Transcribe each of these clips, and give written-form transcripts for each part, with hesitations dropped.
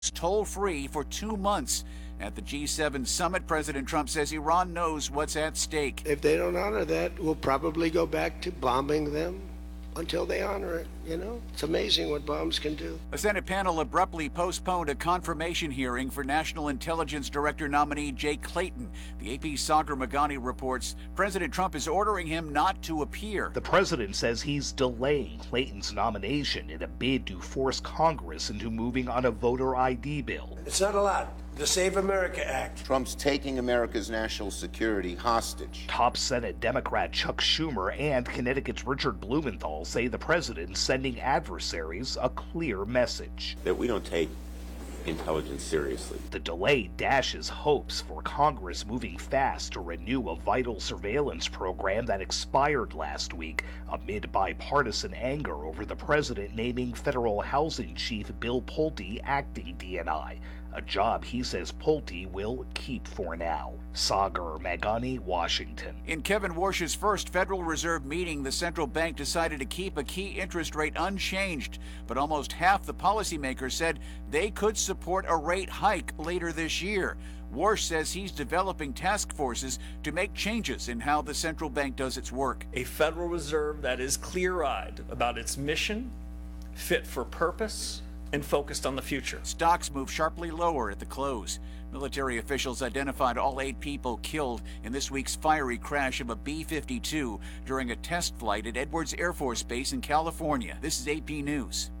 toll-free for 2 months. At the G7 summit, President Trump says Iran knows what's at stake. If they don't honor that, we'll probably go back to bombing them until they honor it. It's amazing what bombs can do. A Senate panel abruptly postponed a confirmation hearing for National Intelligence Director nominee Jake Clayton. The AP Sagar Magani reports President Trump is ordering him not to appear. The president says he's delaying Clayton's nomination in a bid to force Congress into moving on a voter ID bill. It's not a lot. The Save America Act. Trump's taking America's national security hostage. Top Senate Democrat Chuck Schumer and Connecticut's Richard Blumenthal say the president's sending adversaries a clear message that we don't take intelligence seriously. The delay dashes hopes for Congress moving fast to renew a vital surveillance program that expired last week amid bipartisan anger over the president naming federal housing chief Bill Pulte acting DNI, a job he says Pulte will keep for now. Sagar Magani, Washington. In Kevin Warsh's first Federal Reserve meeting, the central bank decided to keep a key interest rate unchanged, but almost half the policymakers said they could support a rate hike later this year. Warsh says he's developing task forces to make changes in how the central bank does its work. A Federal Reserve that is clear-eyed about its mission, fit for purpose, and focused on the future. Stocks moved sharply lower at the close. Military officials identified all 8 people killed in this week's fiery crash of a B-52 during a test flight at Edwards Air Force Base in California. This is AP News.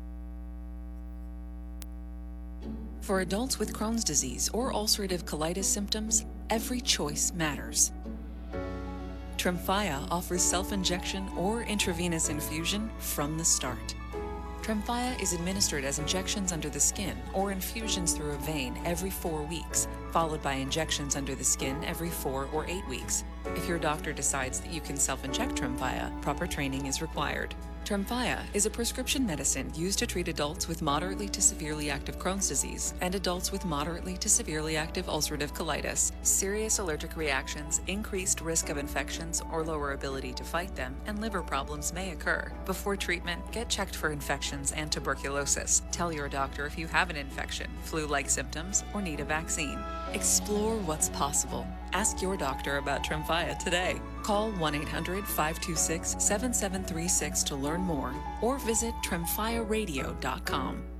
For adults with Crohn's disease or ulcerative colitis symptoms, every choice matters. Tremfya offers self-injection or intravenous infusion from the start. Tremfya is administered as injections under the skin or infusions through a vein every 4 weeks, followed by injections under the skin every 4 or 8 weeks. If your doctor decides that you can self-inject Tremfya, proper training is required. Tremfya is a prescription medicine used to treat adults with moderately to severely active Crohn's disease and adults with moderately to severely active ulcerative colitis. Serious allergic reactions, increased risk of infections or lower ability to fight them, and liver problems may occur. Before treatment, get checked for infections and tuberculosis. Tell your doctor if you have an infection, flu-like symptoms, or need a vaccine. Explore what's possible. Ask your doctor about Tremfya today. Call 1-800-526-7736 to learn more or visit tremfyaradio.com.